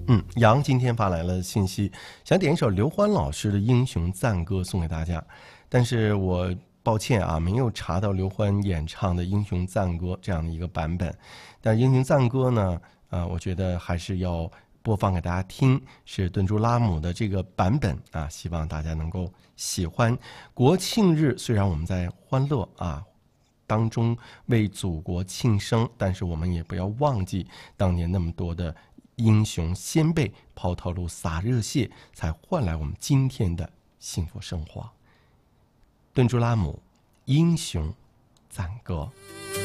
杨今天发来了信息，想点一首刘欢老师的《英雄赞歌》送给大家，但是我抱歉啊，没有查到刘欢演唱的《英雄赞歌》这样的一个版本。但《英雄赞歌》呢，我觉得还是要播放给大家听，是顿珠拉姆的这个版本啊，希望大家能够喜欢。国庆日虽然我们在欢乐当中为祖国庆生，但是我们也不要忘记当年那么多的英雄先辈抛头颅洒热血，才换来我们今天的幸福生活。顿珠拉姆《英雄赞歌》。